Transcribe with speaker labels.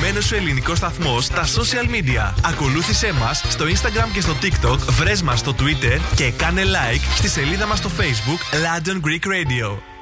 Speaker 1: αγαπημένος σου ελληνικός σταθμός στα social media. Ακολούθησέ μας στο Instagram και στο TikTok, βρες μας στο Twitter και κάνε like στη σελίδα μας στο Facebook London Greek Radio.